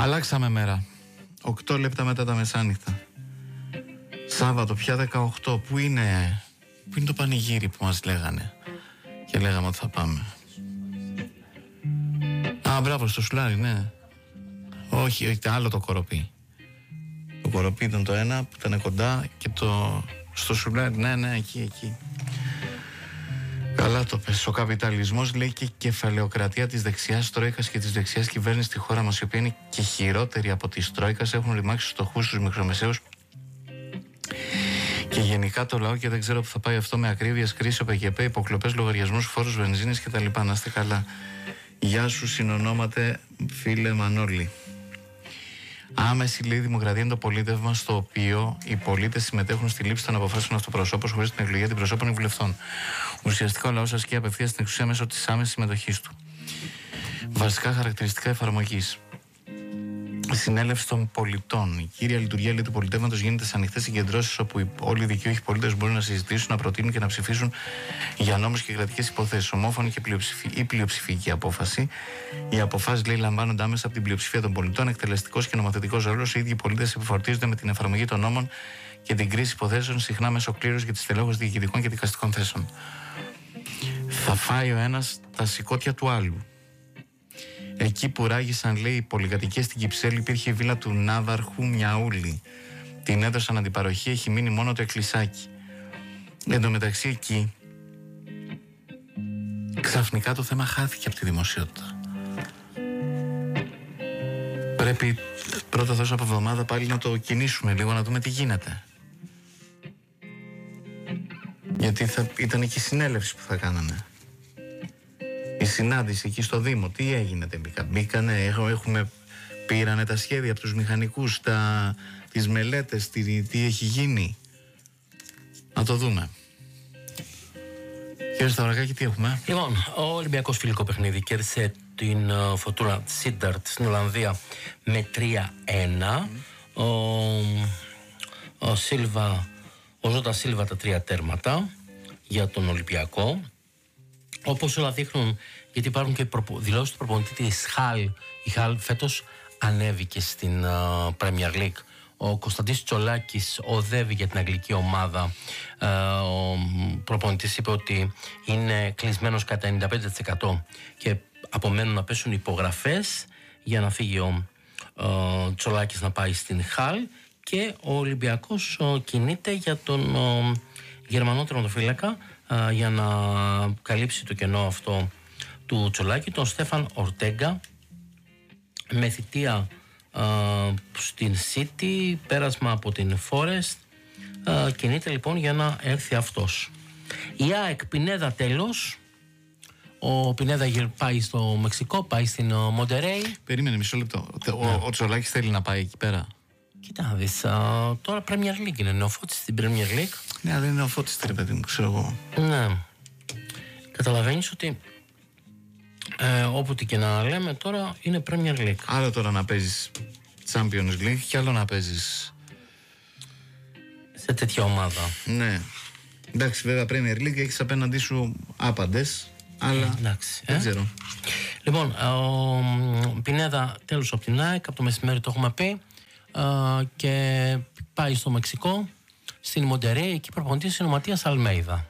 Αλλάξαμε μέρα. 8 λεπτά μετά τα μεσάνυχτα. Σάββατο πια 18. Πού είναι το πανηγύρι που μας λέγανε και λέγαμε ότι θα πάμε? Α, μπράβο, στο Σουλάρι, ναι. Όχι, άλλο το Κοροπή. Το Κοροπή ήταν το ένα που ήταν κοντά και το στο Σουλάρι, ναι, εκεί. Καλά το πες. Ο καπιταλισμός, λέει, και η κεφαλαιοκρατία της δεξιάς Τρόικας και της δεξιάς κυβέρνησης στη χώρα μας, η οποία είναι και χειρότερη από της Τρόικας, έχουν ρημάξει στους φτωχούς, στους μικρομεσαίους και γενικά το λαό, και δεν ξέρω που θα πάει αυτό, με ακρίβεια, κρίση, ΟΠΕΚΕΠ, υποκλοπές, λογαριασμούς, φόρους βενζίνης κτλ. Να είστε καλά. Γεια σου, συνονόματε φίλε Μανώλη. Άμεση, λέει, δημοκρατία είναι το πολίτευμα στο οποίο οι πολίτες συμμετέχουν στη λήψη των αποφάσεων αυτοπροσώπως χωρίς την εκλογή αντιπροσώπων ή βουλευτών. Ουσιαστικά ο λαός ασκεί απευθείας στην εξουσία μέσω της άμεσης συμμετοχής του. Βασικά χαρακτηριστικά εφαρμογής. Συνέλευση των πολιτών. Η κύρια λειτουργία, λέει, του πολιτεύματος γίνεται σε ανοιχτές συγκεντρώσεις όπου όλοι οι δικαιούχοι πολίτες μπορούν να συζητήσουν, να προτείνουν και να ψηφίσουν για νόμους και κρατικές υποθέσεις. Ομόφωνη και πλειοψηφική απόφαση. Οι αποφάσεις, λέει, λαμβάνονται άμεσα από την πλειοψηφία των πολιτών. Εκτελεστικός και νομοθετικός ρόλος. Οι ίδιοι πολίτες επιφορτίζονται με την εφαρμογή των νόμων και την κρίση υποθέσεων, συχνά μέσω κλήρωσης για τις τελέχωσης διοικητικών και δικαστικών θέσεων. Θα φάει ο ένας τα σηκώτια του άλλου. Εκεί που ράγισαν, λέει, οι πολυκατοικίες στην Κυψέλη, υπήρχε η βίλα του Ναύαρχου Μιαούλη. Την έδωσαν αντιπαροχή, έχει μείνει μόνο το εκκλησάκι. Εν τω μεταξύ εκεί ξαφνικά το θέμα χάθηκε από τη δημοσιότητα. Πρέπει πρώτα τόσο από εβδομάδα πάλι να το κινήσουμε λίγο, να δούμε τι γίνεται. Γιατί ήταν και η συνέλευση που θα κάνανε. Η συνάντηση εκεί στο Δήμο, τι έγινε τελικά? Πήρανε τα σχέδια από τους μηχανικούς, τις μελέτες, τι έχει γίνει? Να το δούμε. Κύριε Σταυρακάκη, τι έχουμε? Λοιπόν, ο Ολυμπιακός φιλικό παιχνίδι κέρδισε την Φορτούνα Σίνταρτ στην Ολλανδία με 3-1. Ο Ζώτα Σίλβα τα 3 τέρματα για τον Ολυμπιακό. Όπως όλα δείχνουν, γιατί υπάρχουν και δηλώσεις του προπονητή της Χαλ. Η Χαλ φέτος ανέβηκε στην Premier League. Ο Κωνσταντής Τσολάκης οδεύει για την αγγλική ομάδα. Ο προπονητής είπε ότι είναι κλεισμένος κατά 95% και απομένουν να πέσουν υπογραφές για να φύγει ο Τσολάκης να πάει στην Χαλ, και ο Ολυμπιακός κινείται για τον Γερμανό τερματοφύλακα για να καλύψει το κενό αυτό του Τσολάκη, τον Στέφαν Ορτέγκα, με θητεία στην City, πέρασμα από την Forest. Κινείται λοιπόν για να έρθει αυτός. Η ΑΕΚ Πινέδα τέλος. Ο Πινέδα πάει στο Μεξικό, πάει στην Μοντερέι. Περίμενε μισό λεπτό. Ο Τσολάκης θέλει να πάει εκεί πέρα? Κοίτα να δεις, τώρα Premier League είναι νεοφώτης στην Premier League. Ναι, δεν είναι νεοφώτης, ρε παιδί μου, ξέρω εγώ. Ναι. Καταλαβαίνεις ότι όπου τι και να λέμε τώρα είναι Premier League. Άλλο τώρα να παίζεις Champions League και άλλο να παίζεις σε τέτοια ομάδα. Ναι. Εντάξει, βέβαια Premier League έχεις απέναντί σου άπαντες, αλλά εντάξει, δεν ξέρω. Λοιπόν, ο Πινέδα τέλος από την ΑΕΚ, από το μεσημέρι το έχουμε πει, και πάει στο Μεξικό, στην Μοντερέι. Εκεί προπονητής είναι ο Ματίας Αλμέιδα.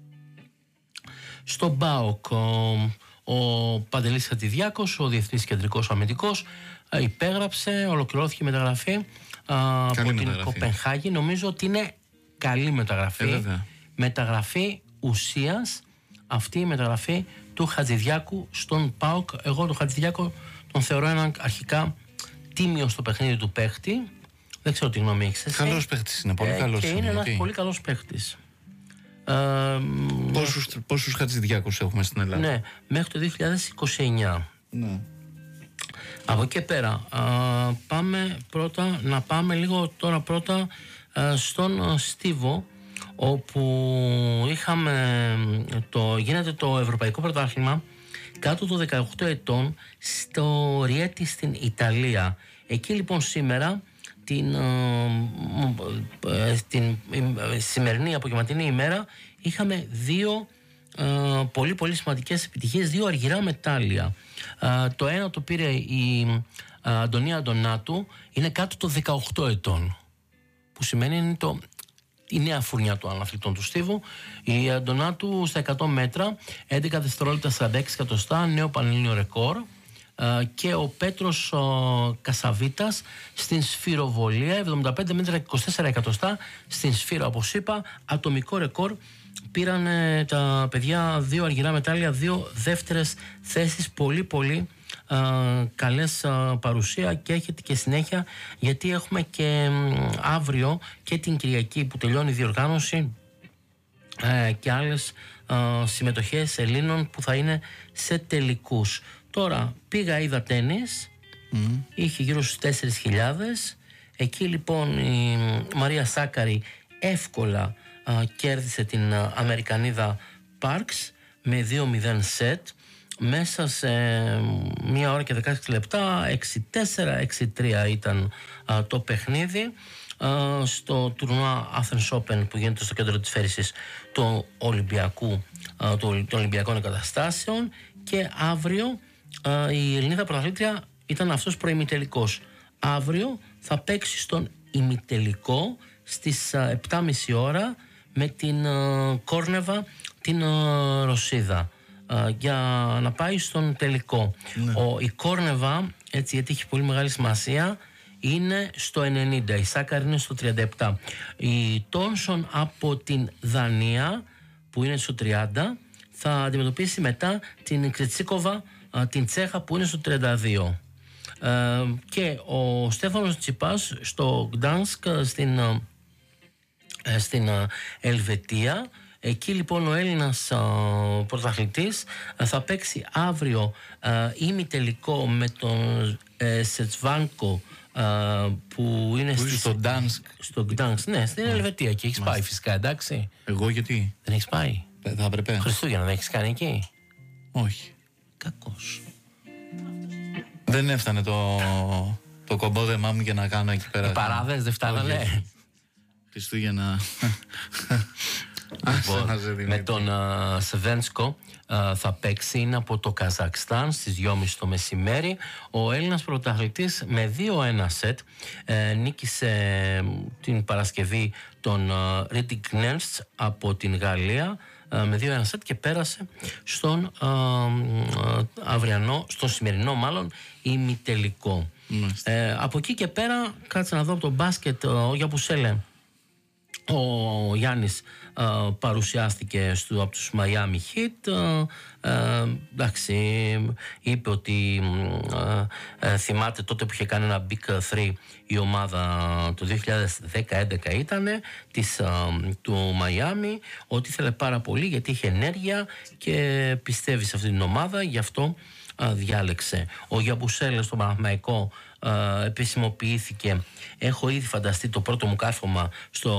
Στο ΠΑΟΚ ο Παντελής Χατζηδιάκος, ο διεθνής κεντρικός αμυντικός, υπέγραψε, ολοκληρώθηκε η μεταγραφή από την Κοπενχάγη. Νομίζω ότι είναι καλή μεταγραφή. Μεταγραφή ουσίας αυτή η μεταγραφή του Χατζηδιάκου στον ΠΑΟΚ. Εγώ τον Χατζηδιάκο τον θεωρώ έναν αρχικά τίμιο στο παιχνίδι του παίχτη. Δεν ξέρω τι γνώμη έχεις εσύ. Καλός παίχτης είναι, πολύ καλός. Και είναι ένας πολύ καλός παίχτης. Πόσους Χατζηδιάκους έχουμε στην Ελλάδα? Ναι, μέχρι το 2029. Ναι. Από εκεί πέρα να πάμε λίγο τώρα πρώτα στον Στίβο, όπου γίνεται το Ευρωπαϊκό Πρωτάθλημα κάτω των 18 ετών στο Ριέτι στην Ιταλία. Εκεί λοιπόν σήμερα την σημερινή απογευματινή ημέρα είχαμε 2 πολύ πολύ σημαντικές επιτυχίες, 2 αργυρά μετάλλια. Το ένα το πήρε η Αντωνία Αντωνάτου, είναι κάτω των 18 ετών, που σημαίνει είναι η νέα φουρνιά των αθλητών του στίβου. Η Αντωνάτου στα 100 μέτρα 11 δευτερόλεπτα 46 εκατοστά, νέο πανελλήνιο ρεκόρ. Και ο Πέτρος Κασαβίτας στην σφυροβολία 75 μέτρα 24 εκατοστά στην σφύρα, όπως είπα, ατομικό ρεκόρ. Πήραν τα παιδιά 2 αργυρά μετάλλια, 2 δεύτερες θέσεις, πολύ πολύ καλές παρουσία, και έχετε και συνέχεια, γιατί έχουμε και αύριο και την Κυριακή που τελειώνει η διοργάνωση και άλλες συμμετοχές Ελλήνων που θα είναι σε τελικούς. Τώρα πήγα, είδα τένις, είχε γύρω στους 4.000. Εκεί λοιπόν η Μαρία Σάκαρη εύκολα κέρδισε την Αμερικανίδα Πάρξ με 2-0 σετ μέσα σε 1 ώρα και 16 λεπτά. 6-4, 6-3 ήταν το παιχνίδι στο τουρνουά Athens Open που γίνεται στο κέντρο της φέρησης των Ολυμπιακών Εγκαταστάσεων. Και αύριο η Ελληνίδα πρωταθλήτρια ήταν αυτός προημιτελικός. Αύριο θα παίξει στον ημιτελικό στις 7.30 ώρα με την Κόρνεβα, την Ρωσίδα, για να πάει στον τελικό. Ναι. Η Κόρνεβα, έτσι, γιατί έχει πολύ μεγάλη σημασία, είναι στο 90, η Σάκαρη είναι στο 37. Η Τόνσον από την Δανία που είναι στο 30 θα αντιμετωπίσει μετά την Κριτσίκοβα, την Τσέχα, που είναι στο 32. Και ο Στέφανος Τσιπάς στο Γκτάνσκ στην Ελβετία. Εκεί λοιπόν ο Έλληνας πρωταθλητής θα παίξει αύριο ημιτελικό με τον Σετσβάνκο, που είναι στο Γκτάνσκ. Ναι, στην Ελβετία, και έχεις πάει φυσικά, εντάξει. Εγώ γιατί? Δεν έχεις πάει? Θα έπρεπε. Χριστούγεννα δεν έχεις κάνει εκεί? Όχι. Κακός. Δεν έφτανε το κομπόδεμά μου για να κάνω εκεί πέρα. Οι παράδες δεν φτάνανε. Χριστούγεννα. Με τον Σεβένσκο θα παίξει, είναι από το Καζακστάν στις 2.30 το μεσημέρι. Ο Έλληνας πρωταθλητής με 2-1 σετ νίκησε την Παρασκευή τον Ρίτι Γκνέρστ από την Γαλλία με 2-1 σετ και πέρασε στον σημερινό μάλλον ημιτελικό. Από εκεί και πέρα, κάτσε να δω από το μπάσκετ, ο Γιαπουσέλε. Ο Γιάννης παρουσιάστηκε από τους Miami Heat. Εντάξει, είπε ότι θυμάται τότε που είχε κάνει ένα Big 3 η ομάδα το 2010-11 ήτανε του Miami, ότι ήθελε πάρα πολύ γιατί είχε ενέργεια και πιστεύει σε αυτή την ομάδα, γι' αυτό διάλεξε. Ο Γιαμπουσέλε στο Παναθηναϊκό επισημοποιήθηκε. Έχω ήδη φανταστεί το πρώτο μου κάθομα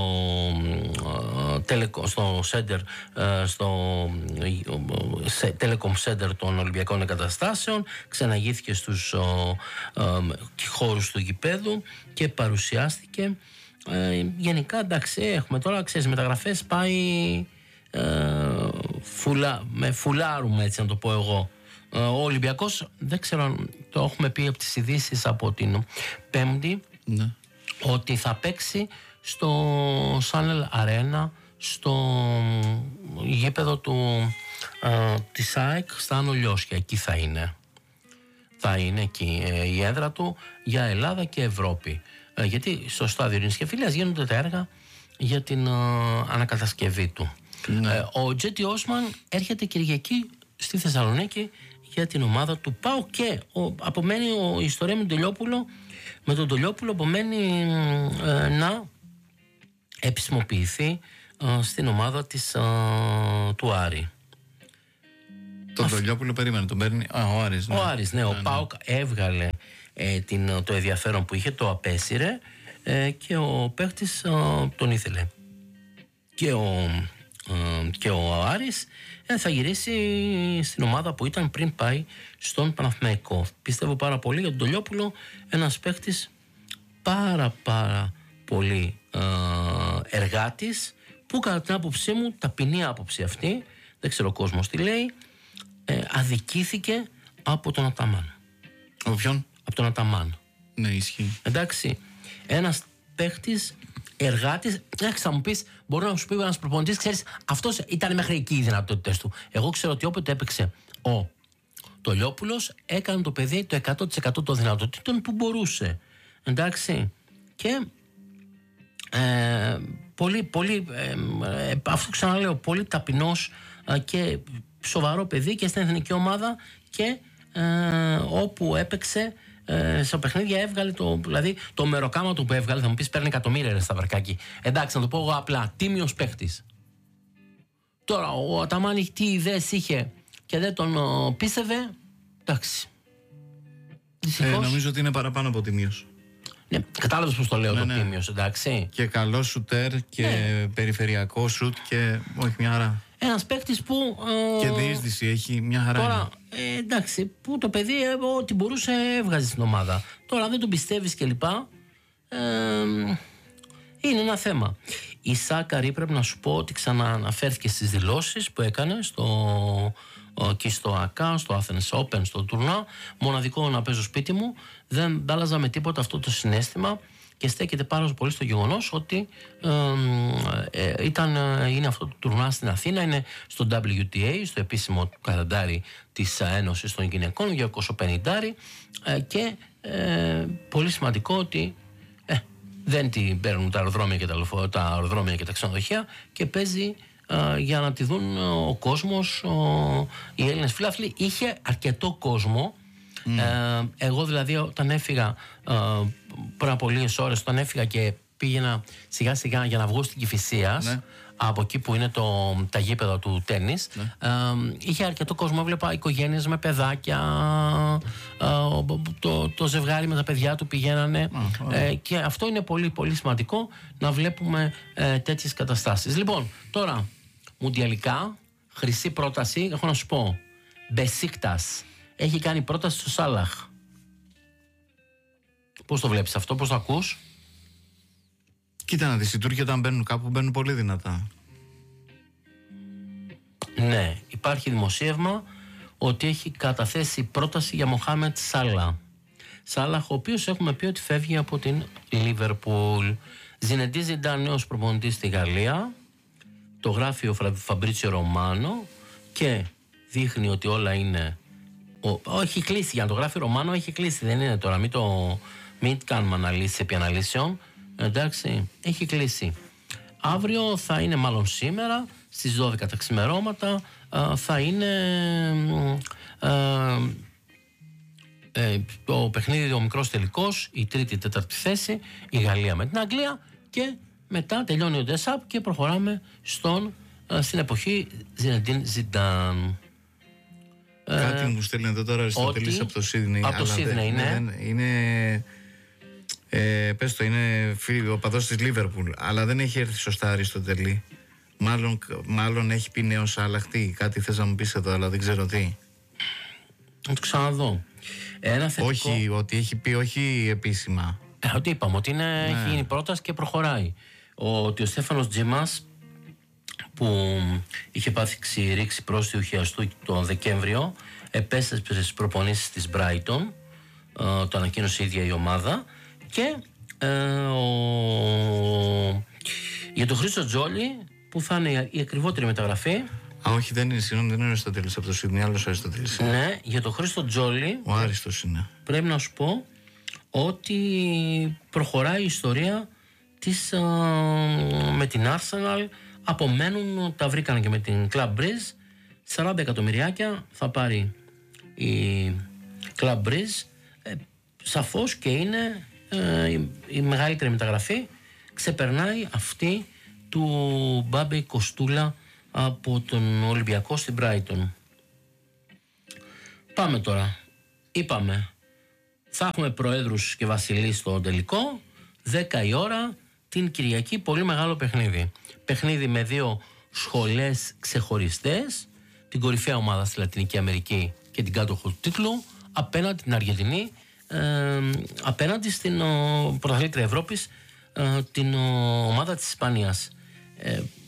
στο Center, στο Telecom Center των Ολυμπιακών Εγκαταστάσεων. Ξαναγήθηκε στους χώρους του γηπέδου και παρουσιάστηκε. Γενικά, εντάξει, έχουμε τώρα, ξέρεις, μεταγραφές πάει με φουλάρουμε, έτσι να το πω εγώ. Ο Ολυμπιακός, δεν ξέρω αν το έχουμε πει από τις ειδήσεις από την Πέμπτη, ναι, ότι θα παίξει στο Σάνελ Αρένα, στο γήπεδο της ΑΕΚ στα Άνω Λιώσια. Εκεί θα είναι. Θα είναι εκεί η έδρα του για Ελλάδα και Ευρώπη. Γιατί στο στάδιο Ειρήνης και Φιλίας γίνονται τα έργα για την ανακατασκευή του. Ναι. Ο Τζέτι Όσμαν έρχεται Κυριακή στη Θεσσαλονίκη για την ομάδα του ΠΑΟ και απομένει η ιστορία με τον Τολιόπουλο. Με τον Τολιόπουλο απομένει να επισημοποιηθεί στην ομάδα του Άρη. Τον Τολιόπουλο περίμενε, τον παίρνει ο Άρης. Ναι. Ο Άρης, ναι. Ο ΠΑΟΚ έβγαλε το ενδιαφέρον που είχε, το απέσυρε και ο παίχτης τον ήθελε. Και ο Άρης θα γυρίσει στην ομάδα που ήταν πριν πάει στον Παναθηναϊκό. Πιστεύω πάρα πολύ για τον Τολιόπουλο, ένας παίχτης πάρα πολύ εργάτης, που κατά την άποψή μου, ταπεινή άποψη αυτή, δεν ξέρω ο κόσμος τι λέει, αδικήθηκε από τον Αταμάν. Από ποιον? Από τον Αταμάν. Ναι, ισχύει. Εντάξει, ένας παίχτης, εργάτης, θα μου πεις, μπορεί να σου πει ένας προπονητής, ξέρεις, αυτός ήταν μέχρι εκεί οι δυνατότητες του. Εγώ ξέρω ότι όποτε έπαιξε ο Τολιόπουλος, έκανε το παιδί το 100% των δυνατοτήτων που μπορούσε. Εντάξει, και αυτό ξαναλέω, πολύ ταπεινός και σοβαρό παιδί και στην εθνική ομάδα και όπου έπαιξε σε παιχνίδια έβγαλε δηλαδή το μεροκάμα του που έβγαλε, θα μου πεις παίρνει εκατομμύρια στα βαρκάκι. Εντάξει, να το πω εγώ απλά, τίμιος παίχτης. Τώρα ο Αταμάνη τι ιδέες είχε και δεν τον πίστευε, εντάξει. Νομίζω ότι είναι παραπάνω από τίμιος. Ναι, κατάλαβες πως το λέω, ναι, το τίμιος, εντάξει. Και καλό σουτέρ και περιφερειακό σουτ και όχι μια χαρά. Ένας παίκτης που... και διείσδυση έχει μια χαρά. Τώρα, εντάξει, που το παιδί ό,τι μπορούσε έβγαζε στην ομάδα. Τώρα δεν τον πιστεύεις κλπ. Είναι ένα θέμα. Η Σάκαρη πρέπει να σου πω ότι ξανααναφέρθηκε στις δηλώσεις που έκανε και στο ΑΚΑ, στο Athens Open, στο τουρνά. Μοναδικό να παίζω σπίτι μου. Δεν άλλαζα με τίποτα αυτό το συναίσθημα και στέκεται πάρα πολύ στο γεγονός ότι είναι αυτό το τουρνά στην Αθήνα, είναι στο WTA, στο επίσημο καλεντάρι της Ένωσης των Γυναικών, για 250 και πολύ σημαντικό ότι δεν την παίρνουν τα αεροδρόμια και τα ξενοδοχεία και παίζει για να τη δουν ο κόσμος, οι Έλληνες φίλαθλοι. Είχε αρκετό κόσμο. Εγώ δηλαδή όταν έφυγα πριν από λίγες ώρες, όταν έφυγα και πήγαινα σιγά σιγά για να βγω στην Κηφισίας, ναι, από εκεί που είναι τα γήπεδα του τένις, ναι, είχε αρκετό κόσμο. Έβλεπα οικογένειες με παιδάκια, το ζευγάρι με τα παιδιά του πηγαίνανε, και αυτό είναι πολύ πολύ σημαντικό να βλέπουμε τέτοιες καταστάσεις. Λοιπόν, τώρα μουντιαλικά, χρυσή πρόταση, έχω να σου πω, Μπεσίκτας έχει κάνει πρόταση στο Σάλαχ. Πώς το βλέπεις αυτό, πώς το ακούς? Κοίτα να δεις, οι Τούρκοι όταν μπαίνουν κάπου μπαίνουν πολύ δυνατά. Ναι, υπάρχει δημοσίευμα ότι έχει καταθέσει πρόταση για Μοχάμετ Σάλαχ, ο οποίος έχουμε πει ότι φεύγει από την Λίβερπουλ. Ζινεντίν Ζιντάν, νέος προπονητής στη Γαλλία, το γράφει ο Φαμπρίτσιο Ρωμάνο και δείχνει ότι όλα είναι... έχει κλείσει, για να το γράφει Ρωμάνο έχει κλείσει, δεν είναι τώρα, μην κάνουμε αναλύσεις επί αναλύσεων, εντάξει, έχει κλείσει. Αύριο θα είναι, μάλλον σήμερα στις 12 τα ξημερώματα, θα είναι το παιχνίδι, ο μικρός τελικός, η τρίτη-τέταρτη θέση, η Γαλλία με την Αγγλία, και μετά τελειώνει ο Ντεσάπ και προχωράμε στην εποχή Ζινεντίν Ζιντάν. Κάτι μου στέλνει εδώ τώρα Αριστοτελής από το Σίδνεϊ. Από το Σίδνεϊ, ναι. Είναι πες το, είναι ο παδός της Λίβερπουλ, αλλά δεν έχει έρθει σωστά Αριστοτελή. Μάλλον έχει πει νέο Σάλαχτη. Κάτι θες να μου πεις εδώ, αλλά δεν ξέρω τι. Να το ξαναδώ. Ένα θετικό... Όχι, ότι έχει πει, όχι επίσημα. Ότι είπαμε, ότι έχει γίνει πρόταση και προχωράει. Ότι ο Στέφανος Τζίμας, που είχε πάθει ρήξη πρόστιου χιαστού το Δεκέμβριο, επέστρεψε στις προπονήσεις της Brighton, το ανακοίνωσε η ίδια η ομάδα, και για τον Χρήστο Τζόλι, που θα είναι η ακριβότερη μεταγραφή. Όχι, δεν είναι, συγγνώμη, δεν είναι ο Αριστοτέλης από το Σίδνεϊ, άλλος Αριστοτέλης. Ναι, για τον Χρήστο Τζόλι, ο Άριστος είναι. Πρέπει να σου πω ότι προχωράει η ιστορία της με την Arsenal. Απομένουν, τα βρήκαν και με την Club Breeze, 40 εκατομμυριάκια θα πάρει η Club Breeze. Σαφώς και είναι η μεγαλύτερη μεταγραφή, ξεπερνάει αυτή του Μπάμπη Κοστούλα από τον Ολυμπιακό στην Brighton. Πάμε τώρα. Είπαμε, θα έχουμε προέδρους και βασιλείς στο τελικό, 10 η ώρα την Κυριακή, πολύ μεγάλο παιχνίδι. Παιχνίδι με δύο σχολές ξεχωριστές, την κορυφαία ομάδα στη Λατινική Αμερική και την κάτοχο του τίτλου, απέναντι την Αργεντινή, απέναντι στην πρωταθλήτρια Ευρώπης, την ομάδα της Ισπανίας.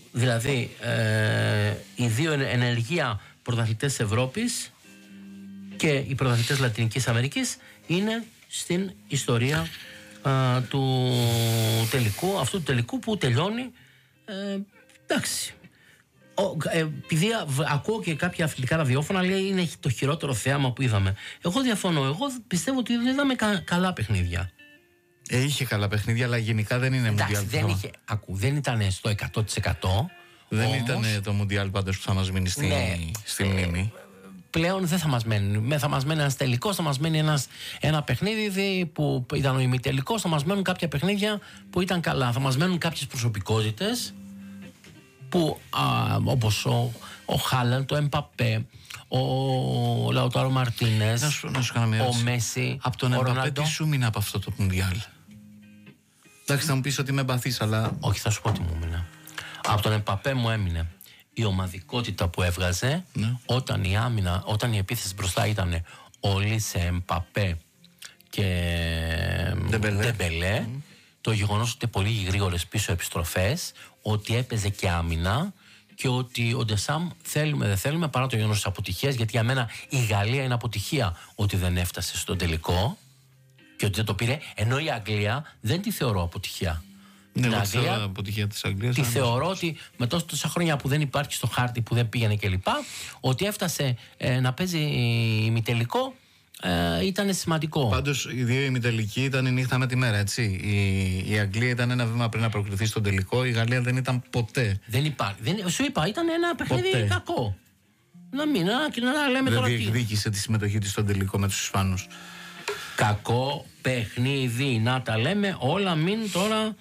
Δηλαδή οι δύο ενεργεία πρωταθλητές Ευρώπης και οι πρωταθλητές Λατινικής Αμερικής είναι στην ιστορία του τελικού, αυτού του τελικού που τελειώνει. Εντάξει. Επειδή ακούω και κάποια αθλητικά ραδιόφωνα, λέει είναι το χειρότερο θέαμα που είδαμε. Εγώ διαφωνώ. Εγώ πιστεύω ότι δεν είδαμε καλά παιχνίδια. Είχε καλά παιχνίδια, αλλά γενικά δεν είναι Μουντιάλ. Δεν ήταν στο 100%. Δεν ήταν το Μουντιάλ πάντως που θα μας μείνει στη μνήμη. Πλέον δεν θα μας μένει. Θα μας μένει ένας τελικός, θα μας μένει ένα παιχνίδι που ήταν ο ημιτελικός, θα μας μένουν κάποια παιχνίδια που ήταν καλά. Θα μας μένουν κάποιες προσωπικότητες που όπως ο Χάλαντ, το Εμπαπέ, ο Λαουτάρο Μαρτίνες, ο Μέση. Από τον Εμπαπέ τι σου μείνει από αυτό το Μουντιάλ? Εντάξει, θα μου πεις ότι με εμπαθείς, αλλά... Όχι, θα σου πω τι μου μείνει. Από τον Εμπαπέ μου έμεινε η ομαδικότητα που έβγαζε, όταν η άμυνα, όταν η επίθεση μπροστά ήταν Ολίσε, Εμπαπέ και Ντεμπελέ, το γεγονός ότι πολύ γρήγορες πίσω επιστροφές, ότι έπαιζε και άμυνα και ότι ο Ντεσάμ, θέλουμε δεν θέλουμε, παρά το γεγονός της αποτυχίας, γιατί για μένα η Γαλλία είναι αποτυχία ότι δεν έφτασε στον τελικό και ότι δεν το πήρε, ενώ η Αγγλία δεν τη θεωρώ αποτυχία. Ναι, την Αγγλία, αποτυχία της Αγγλίας, τη θεωρώ ότι με τόσα χρόνια που δεν υπάρχει στο χάρτη, που δεν πήγαινε κλπ, ότι έφτασε να παίζει ημιτελικό, ήταν σημαντικό. Πάντως οι δύο ημιτελικοί ήταν η νύχτα με τη μέρα, έτσι. Η Αγγλία ήταν ένα βήμα πριν να προκριθεί στον τελικό, η Γαλλία δεν ήταν ποτέ. Δεν υπάρχει. Σου είπα, ήταν ένα παιχνίδι κακό. Να λέμε τώρα. Δεν διεκδίκησε τη συμμετοχή της στον τελικό με τους Ισπανούς. Κακό παιχνίδι, να τα λέμε όλα, μην τώρα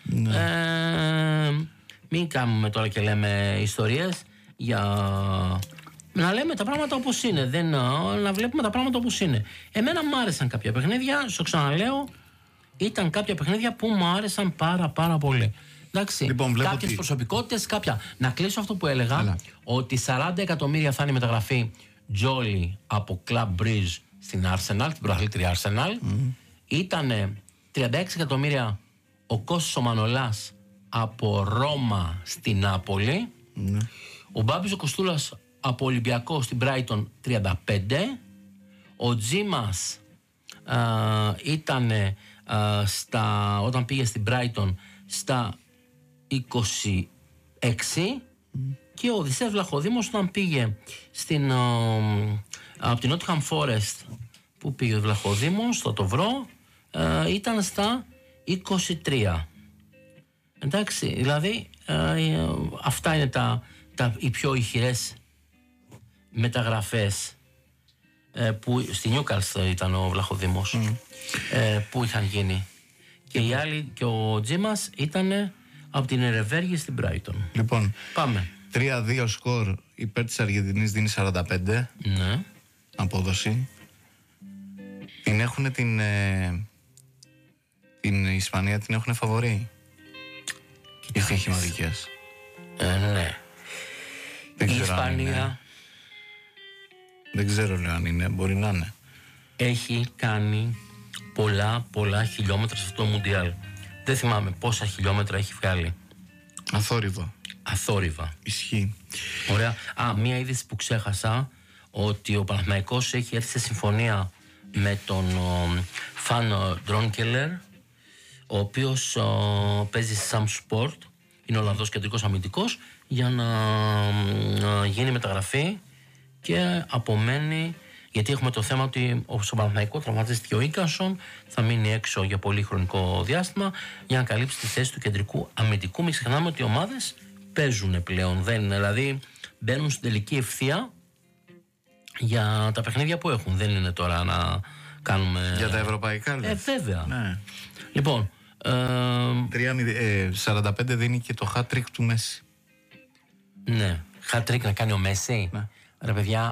μην κάνουμε τώρα και λέμε ιστορίες για να λέμε τα πράγματα όπως είναι, να βλέπουμε τα πράγματα όπως είναι. Εμένα μου άρεσαν κάποια παιχνίδια, σου ξαναλέω, ήταν κάποια παιχνίδια που μου άρεσαν πάρα πολύ. Εντάξει, λοιπόν, κάποιες προσωπικότητες, κάποια. Να κλείσω αυτό που έλεγα, ότι 40 εκατομμύρια θα είναι η μεταγραφή Τζόλι από Club Bridge στην Arsenal, την πρωταθλήτρια Arsenal. Ήτανε 36 εκατομμύρια ο Κώστας ο Μανολάς από Ρώμα στην Νάπολη. Ο Μπάμπης ο Κοστούλας από Ολυμπιακό στην Brighton 35. Ο Τζίμας ήτανε όταν πήγε στην Brighton στα 26. Και ο Οδυσσέας Βλαχοδήμος όταν πήγε από την Nottingham Forest, που πήγε ο Βλαχοδήμος, θα το βρω, ήταν στα 23. Εντάξει, δηλαδή αυτά είναι οι πιο ηχηρές μεταγραφές που στη Newcastle ήταν ο Βλαχοδήμος, που είχαν γίνει. Και οι άλλοι, και ο Τζίμας ήταν από την Ερεβέργη στην Brighton. Λοιπόν, πάμε. 3-2 σκορ υπέρ της Αργεντινής, δίνει 45. Ναι. Απόδοση. Την έχουν την Ισπανία την έχουν φαβορί. Οι στοιχηματικές. Ναι. Δεν η ξέρω Ισπανία δεν ξέρω λέω αν είναι, μπορεί να είναι. Έχει κάνει πολλά χιλιόμετρα σε αυτό το Μουντιάλ. Δεν θυμάμαι πόσα χιλιόμετρα έχει βγάλει. Αθόρυβα. Ισχύει. Ωραία. Μία είδηση που ξέχασα, ότι ο Παναθηναϊκός έχει έρθει σε συμφωνία με τον Φαν Ντρόνκελερ, ο οποίος παίζει στη Sam Sport, είναι Ολλανδός κεντρικός αμυντικός, για να γίνει μεταγραφή και απομένει, γιατί έχουμε το θέμα ότι στο Παναθηναϊκό τραυματίστηκε ο Ίκανσον, θα μείνει έξω για πολύ χρονικό διάστημα για να καλύψει τη θέση του κεντρικού αμυντικού. Μην ξεχνάμε ότι οι ομάδες παίζουν πλέον, δηλαδή μπαίνουν στην τελική ευθεία για τα παιχνίδια που έχουν. Δεν είναι τώρα να κάνουμε... Για τα ευρωπαϊκά, βέβαια. Ναι. Λοιπόν... 45 δίνει και το hat-trick του Μέση. Ναι. Hat-trick να κάνει ο Μέση. Ναι. Ρε παιδιά,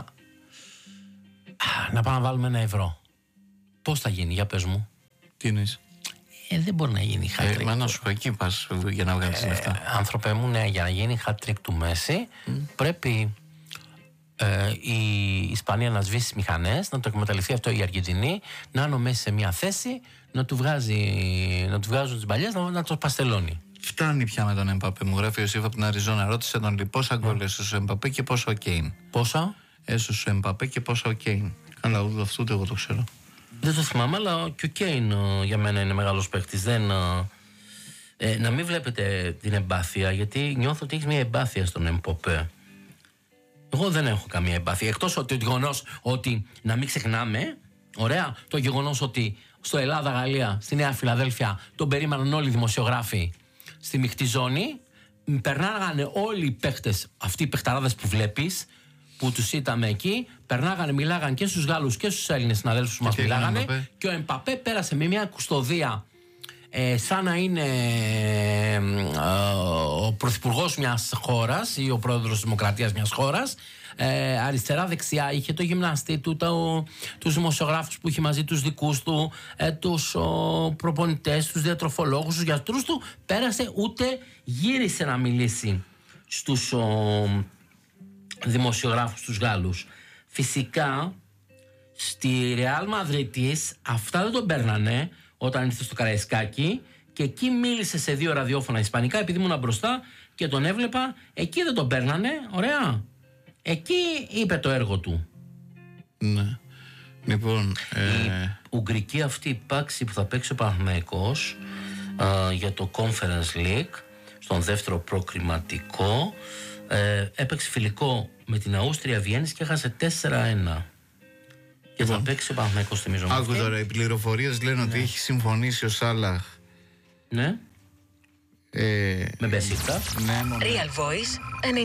να πάμε να βάλουμε €1. Πώς θα γίνει, για πες μου. Τι εννοείς? Δεν μπορεί να γίνει hat-trick. Να σου πω, εκεί πας για να βγάλεις λεφτά. Άνθρωπε μου, ναι, για να γίνει hat-trick του Μέση πρέπει η Ισπανία να σβήσει τις μηχανές, να το εκμεταλλευτεί αυτό η Αργεντινή, να είναι ο Μέση σε μια θέση, να του βγάζουν τις μπαλιές, να το παστελώνει. Φτάνει πια με τον Εμπαπέ, μου γράφει ο Ιωσήφ από την Αριζόνα. Ρώτησε τον λοιπόν πόσα γκολ έσωσε ο Εμπαπέ και πόσα ο Κέιν. Πόσα? Έσωσε ο Εμπαπέ και πόσα ο Κέιν. Καλά, αυτό ούτε εγώ το ξέρω. Δεν το θυμάμαι, αλλά και ο Κέιν για μένα είναι μεγάλος παίχτης. Να μην βλέπετε την εμπάθεια, γιατί νιώθω ότι έχει μια εμπάθεια στον Εμπαπέ. Εγώ δεν έχω καμία εμπάθεια. Εκτός ότι το γεγονός ότι, να μην ξεχνάμε, ωραία, το γεγονός ότι στο Ελλάδα-Γαλλία, στη Νέα Φιλαδέλφια, τον περίμεναν όλοι οι δημοσιογράφοι στη μειχτή ζώνη. Περνάγανε όλοι οι παίχτες, αυτοί οι παιχταράδες που βλέπεις, που τους είδαμε εκεί, περνάγανε, μιλάγανε και στους Γάλλους και στους Έλληνες συναδέλφους που μας μιλάγανε. Και ο Εμπαπέ πέρασε με μια κουστοδία σαν να είναι ο πρωθυπουργός μιας χώρας ή ο πρόεδρος της Δημοκρατίας μιας χώρας. Αριστερά-δεξιά είχε το γυμναστή του, τους δημοσιογράφους που είχε μαζί, τους δικούς του, τους προπονητές, τους διατροφολόγους, τους γιατρούς του. Πέρασε, ούτε γύρισε να μιλήσει στους δημοσιογράφους, τους Γάλλους. Φυσικά στη Ρεάλ Μαδρίτης αυτά δεν τον παίρνανε όταν ήρθε στο Καραϊσκάκι, και εκεί μίλησε σε 2 ραδιόφωνα ισπανικά, επειδή ήμουν μπροστά και τον έβλεπα. Εκεί δεν τον παίρνανε, ωραία. Εκεί είπε το έργο του. Ναι. Λοιπόν, η ουγγρική αυτή υπάρξη που θα παίξει ο Παναθηναϊκός για το Conference League στον δεύτερο προκριματικό, έπαιξε φιλικό με την Αούστρια Βιέννης και έχασε 4-1. Και θα παίξει ο Παναθηναϊκός, θυμίζω. Άκου τώρα, οι πληροφορίες λένε ότι έχει συμφωνήσει ο Σάλαχ. Ναι. Με Μπεσίκτας. Ναι, Real Voice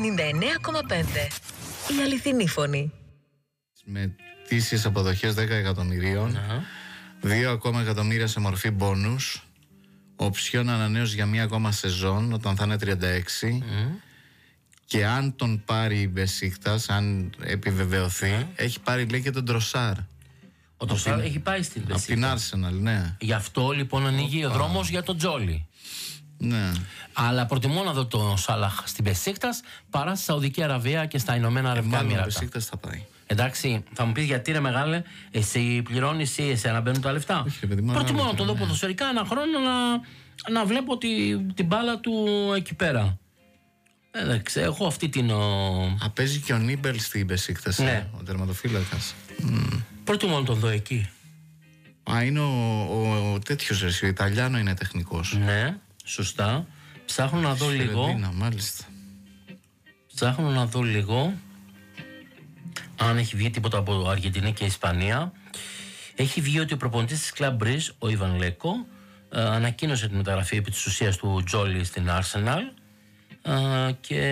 99,5. Η αληθινή φωνή. Με τήσιες αποδοχές 10 εκατομμυρίων, 2 ακόμα εκατομμύρια σε μορφή μπόνους, οψιόν ανανέωση για 1 ακόμα σεζόν όταν θα είναι 36. Και αν τον πάρει η Μπεσίκτας, αν επιβεβαιωθεί, έχει πάρει, λέει, και τον Τροσάρ. Ο Τροσάρ έχει πάει στην Μπεσίκτας. Από την Arsenal, ναι. Γι' αυτό λοιπόν ανοίγει ο δρόμος για τον Τζόλι. Ναι. Αλλά προτιμώ να δω τον Σάλαχ στην Μπεσίκτας παρά στη Σαουδική Αραβία και στα Ηνωμένα Αραβικά Εμμυράτα. Μπεσίκτας θα πάει. Εντάξει, θα μου πεις γιατί, ρε μεγάλε, εσύ πληρώνεις ή εσένα μπαίνουν τα λεφτά. Προτιμώ να το δω ποδοσφαιρικά ένα χρόνο, να βλέπω την μπάλα του εκεί πέρα. Δεν ξέρω, έχω αυτή την. Παίζει και ο Νίμπελ στην Μπεσίκτας, ναι. Ο τερματοφύλακας. Προτιμώ να τον δω εκεί. Είναι ο τέτοιος, ο Ιταλιάνο είναι τεχνικός. Ναι, σωστά. Ψάχνω να δω λίγο. Μάλιστα. Ψάχνω να δω λίγο αν έχει βγει τίποτα από Αργεντινή και Ισπανία. Έχει βγει ότι ο προπονητής της Club Brugge, ο Ιβαν Λέκο, ανακοίνωσε τη μεταγραφή επί της ουσίας του Τζόλι στην Arsenal και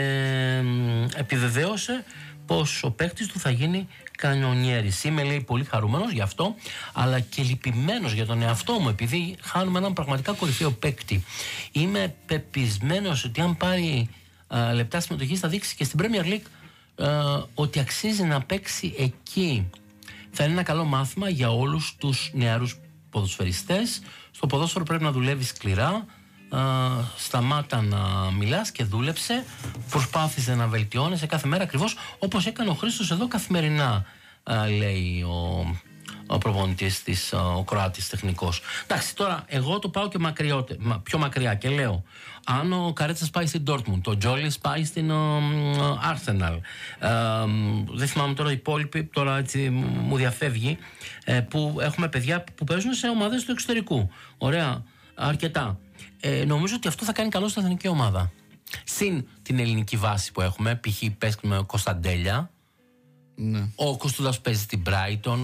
επιβεβαίωσε πως ο παίκτης του θα γίνει κανονιέρης. Είμαι, λέει, πολύ χαρούμενος γι' αυτό, αλλά και λυπημένος για τον εαυτό μου, επειδή χάνουμε έναν πραγματικά κορυφαίο παίκτη. Είμαι πεπισμένος ότι αν πάρει λεπτά συμμετοχή θα δείξει και στην Premier League ότι αξίζει να παίξει εκεί. Θα είναι ένα καλό μάθημα για όλους τους νεαρούς ποδοσφαιριστές. Στο ποδόσφαιρο πρέπει να δουλεύει σκληρά. Σταμάτα να μιλάς και δούλεψε. Προσπάθησε να βελτιώνεσαι κάθε μέρα, ακριβώς όπως έκανε ο Χρήστος εδώ καθημερινά, λέει ο προπονητής της, ο Κροάτης τεχνικός. Εντάξει, τώρα εγώ το πάω και πιο μακριά και λέω, αν ο Καρέτσας πάει στην Dortmund, ο Τζόλις πάει στην Arsenal, δεν θυμάμαι τώρα οι υπόλοιποι, τώρα έτσι μου διαφεύγει, που έχουμε παιδιά που παίζουν σε ομάδες του εξωτερικού. Ωραία, αρκετά. Νομίζω ότι αυτό θα κάνει καλό στην εθνική ομάδα. Συν την ελληνική βάση που έχουμε, π.χ. παίζουμε ο Κωνσταντέλια, ναι. Ο Κωστούδας παίζει στην Brighton,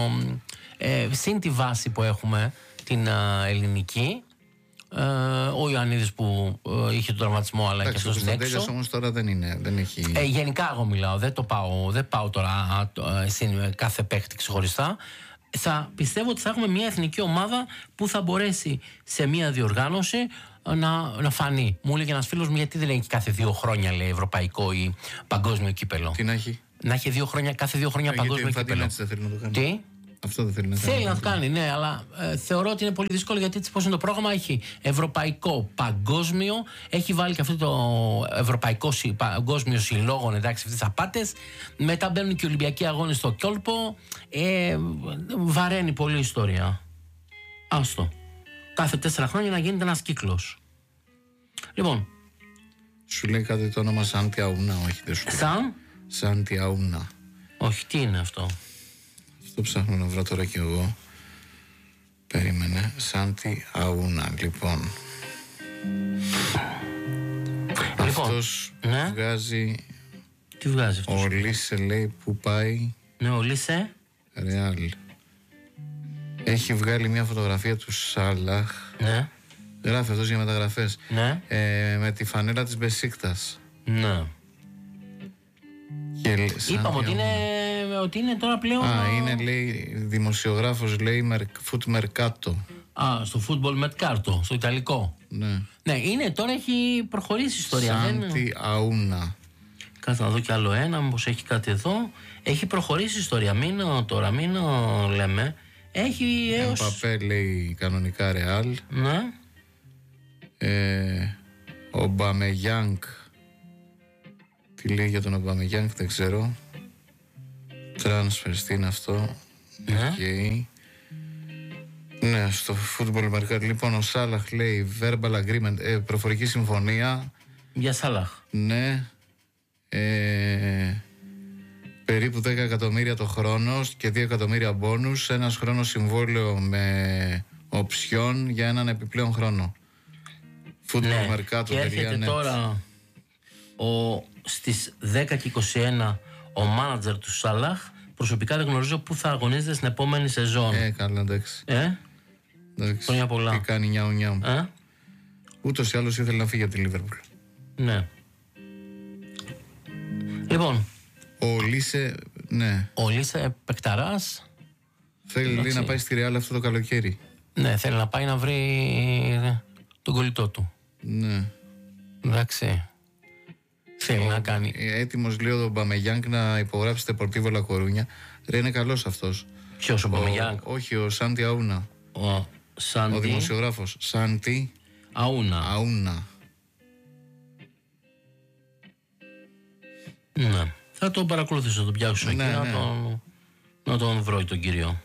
συν τη βάση που έχουμε την ελληνική, ο Ιωαννίδης που είχε τον τραυματισμό, αλλά και αυτός είναι έξω. Ο Κωνσταντέλιας όμως τώρα δεν έχει... Γενικά εγώ μιλάω, δεν πάω τώρα στην κάθε παίχτη ξεχωριστά. Πιστεύω ότι θα έχουμε μια εθνική ομάδα που θα μπορέσει σε μια διοργάνωση να φανεί. Μου έλεγε ένας φίλος μου, γιατί δεν έχει κάθε 2 χρόνια, λέει, ευρωπαϊκό ή παγκόσμιο κύπελο. Τι να έχει? Να έχει κάθε 2 χρόνια παγκόσμιο κύπελο. Έτσι δεν θέλει να το κάνει. Τι? Αυτό δεν θέλει να κάνει. Θέλει να το κάνει, ναι, αλλά θεωρώ ότι είναι πολύ δύσκολο, γιατί έτσι πώς είναι το πρόγραμμα, έχει ευρωπαϊκό, παγκόσμιο, έχει βάλει και αυτό το ευρωπαϊκό παγκόσμιο συλλόγων, εντάξει, αυτές τις απάτες. Μετά μπαίνουν και οι Ολυμπιακοί αγώνες στο κόλπο. Βαραίνει πολύ η ιστορία. Άστο. Κάθε 4 χρόνια να γίνεται ένας κύκλος. Λοιπόν. Σου λέει κάτι το όνομα Σάντι Αούνα, όχι δεν σου λέει. Σάντι Αούνα. Όχι, τι είναι αυτό? Αυτό ψάχνω να βρω τώρα κι εγώ. Περίμενε. Σάντι Αούνα, λοιπόν. Αυτός βγάζει. Τι βγάζει αυτός? Ο Λίσε λέει που πάει. Ναι, ο Λίσε Ρεάλ. Έχει βγάλει μια φωτογραφία του Σάλαχ. Ναι. Γράφει αυτός για μεταγραφές. Ναι. Με τη φανέλα της Μπεσίκτας. Ναι. Είπαμε ότι είναι τώρα πλέον. Είναι, λέει, δημοσιογράφος, λέει, Foot Mercato. Στο football Mercato, στο ιταλικό. Ναι. Ναι, είναι τώρα, έχει προχωρήσει η ιστορία. Σάντι Αούνα. Κάτσε να δω κι άλλο ένα, μήπως έχει κάτι εδώ. Έχει προχωρήσει η ιστορία. Μην λέμε. Έχει έως. Εμπαπέ, λέει, κανονικά Ρεάλ. Ναι. Ο Μπαμεγιάνγκ. Τι λέει για τον Ομπαμεγιάνγκ δεν ξέρω. Transfers, τι είναι αυτό? Ναι. Okay. Ναι, στο football market. Λοιπόν, ο Σάλαχ λέει verbal agreement, προφορική συμφωνία. Για Σάλαχ. Ναι. Περίπου 10 εκατομμύρια το χρόνο και 2 εκατομμύρια μπόνους. Ένας χρόνος συμβόλαιο με οψιόν για έναν επιπλέον χρόνο. Ναι. Και έρχεται τώρα στις 10 και 21 ο μάνατζερ του Σάλαχ. Προσωπικά δεν γνωρίζω πού θα αγωνίζεται στην επόμενη σεζόν. Καλά, εντάξει. Εντάξει. Χρόνια πολλά. Τι κάνει νιάου. Ούτως ή άλλως ήθελε να φύγει από τη Λίβερπουλ. Ναι. Λοιπόν. Ο Λίσε, ναι. Ο Λίσε παικταράς. Θέλει να πάει στη Ρεάλ αυτό το καλοκαίρι. Ναι, θέλει να πάει να βρει τον κολλητό του. Ναι. Εντάξει. Θέλει να κάνει. Έτοιμος, λέει, ο Μπαμεγιάνγκ να υπογράψει το Deportivo La Coruña. Ρε, είναι καλός αυτός. Ποιος ο Μπαμεγιάνγκ? Όχι, ο Σάντι Αούνα. Ο δημοσιογράφος. Σάντι Αούνα. Ναι. Θα τον παρακολουθήσω, θα τον πιάσω εκεί, να τον βρω τον κύριο.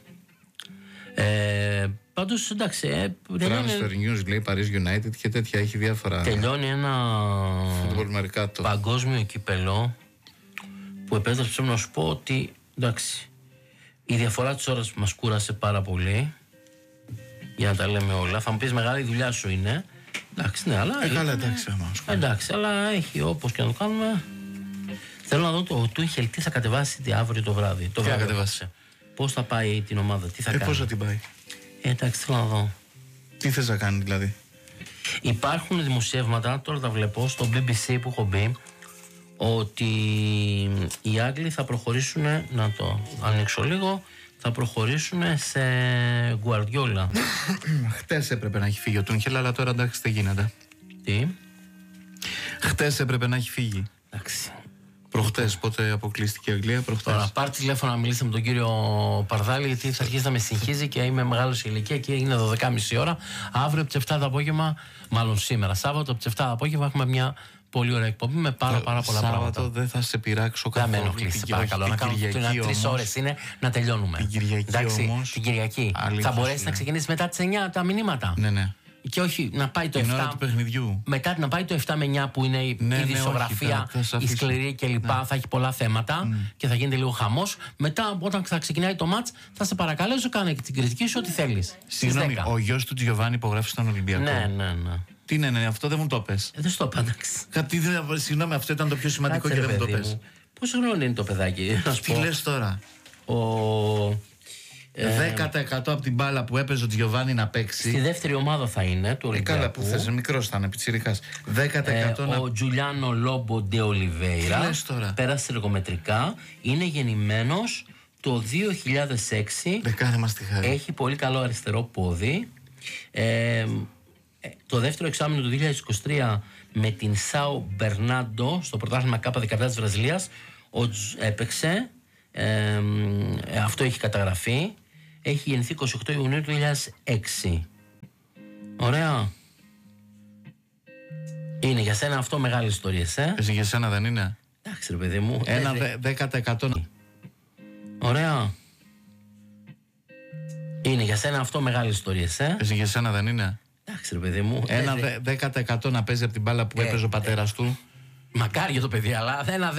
Πάντως, εντάξει. Transfer News, λέει, Paris United και τέτοια, έχει διάφορα. Τελειώνει ένα παγκόσμιο κύπελο που επέτρεψε να σου πω ότι, εντάξει, η διαφορά της ώρας μας κούρασε πάρα πολύ, για να τα λέμε όλα. Θα μου πεις, μεγάλη δουλειά σου είναι. Εντάξει, ναι, αλλά. Καλά, εντάξει, αλλά έχει, όπως και να το κάνουμε. Θέλω να δω το Tuchel τι θα κατεβάσει αύριο το βράδυ. Τι θα κατεβάσει? Πώς θα πάει την ομάδα, τι θα κάνει? Πώς θα την πάει? Εντάξει, θέλω να δω. Τι θες να κάνει δηλαδή? Υπάρχουν δημοσιεύματα, τώρα τα βλέπω, στο BBC που έχω μπει, ότι οι Άγγλοι θα προχωρήσουν, να το ανοίξω λίγο, θα προχωρήσουν σε Guardiola. Χτες έπρεπε να έχει φύγει ο Tuchel, αλλά τώρα εντάξει δεν γίνεται. Τι? Χτες έπρεπε να έχει φύγει. Εντάξει. Προχτές, πότε αποκλείστηκε η Αγγλία, προχτές. Τώρα πάρει τηλέφωνο να μιλήσει με τον κύριο Παρδάλη, γιατί θα αρχίσει να με συγχύζει και είμαι μεγάλο σε ηλικία και είναι 12.30 ώρα. Αύριο από τις 7 το απόγευμα, μάλλον σήμερα, Σάββατο από τις 7 το απόγευμα, έχουμε μια πολύ ωραία εκπομπή με πάρα πολλά πράγματα. Σάββατο δεν θα σε πειράξω καθόλου. Δεν με ενοχλήσει, παρακαλώ. Να κάνουμε 3 ώρες είναι να τελειώνουμε. Την Κυριακή όμως. Την Κυριακή. Θα μπορέσει να ξεκινήσει μετά τις 9 τα μηνύματα. Ναι. Και όχι να πάει το 7. Την ώρα του παιχνιδιού. Μετά να πάει το 7 με 9 που είναι η ειδησιογραφία, η σκληρή κλπ. Θα έχει πολλά θέματα και θα γίνεται λίγο χαμός. Μετά, όταν θα ξεκινάει το μάτς, θα σε παρακαλέσω, κάνε την κριτική σου, ό,τι θέλεις. Συγγνώμη, ο γιος του Τζιοβάνι υπογράφει στον Ολυμπιακό. Ναι. Τι είναι, αυτό δεν μου το πες. Δεν στο είπα, εντάξει. Συγγνώμη, αυτό ήταν το πιο σημαντικό και δεν μου το πες. Πόσο χρόνο είναι το παιδάκι, να σου πω? Τι λες τώρα? 10% από την μπάλα που έπαιζε ο Τζιοβάνι να παίξει. Στη δεύτερη ομάδα θα είναι του Ολυμπιακού. Καλά που θες, μικρός θα είναι, πιτσιρικάς. 10% ο Τζουλιάνο Λόμπο ντε Ολιβέιρα πέρασε εργομετρικά. Είναι γεννημένος το 2006. Κάνε μας τη χάρη. Έχει πολύ καλό αριστερό πόδι. Το δεύτερο εξάμηνο του 2023 με την Σάο Μπερνάντο στο πρωτάθλημα K17 της Βραζιλίας έπαιξε. Αυτό έχει καταγραφεί. Έχει γεννηθεί 28 Ιουνίου του 2006. Ωραία. Είναι για σένα αυτό μεγάλη ιστορία, Εσύ για σένα δεν είναι? Εντάξει ρε παιδί μου. Ένα 10%. Ωραία. Είναι για σένα αυτό μεγάλη ιστορία, Εσύ για σένα δεν είναι? Εντάξει, ρε παιδί μου. Ένα 10% να παίζει από την μπάλα που έπαιζε ο πατέρας του. Μακάρι για το παιδί, αλλά ένα